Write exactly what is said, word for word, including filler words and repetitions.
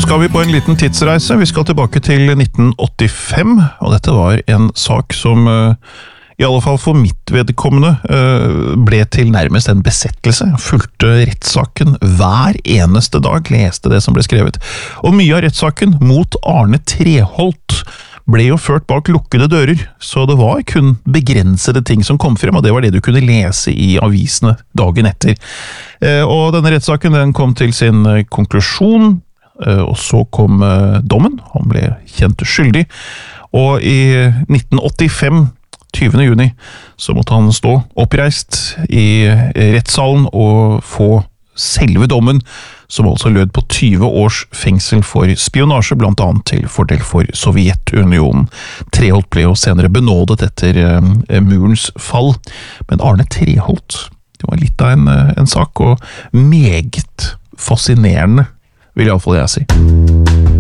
skal vi på en liten tidsreise. Vi skal tilbake til nitten åttifem, og dette var en sak som i alle fall for mitt vedkommende ble til nærmest en besettelse. Jeg fulgte rettssaken hver eneste dag, leste det som ble skrevet. Og mye av rettssaken mot Arne Treholt ble jo ført bak lukkede dører, så det var kun begrensede ting som kom frem, og det var det du kunne lese i avisene dagen etter. Og denne rettssaken den kom til sin konklusjon, og så kom dommen, han ble kjent skyldig, og i nitten åttifem, tyvende juni, så måtte han stå oppreist i rettssalen og få selve dommen, som altså lød på tyve års fengsel for spionasje, blant annet til fordel for Sovjetunionen. Treholt ble jo senere benådet etter murens fall, men Arne Treholt, det var litt av en, en sak, og meget fascinerende, vil i alle fall jeg si.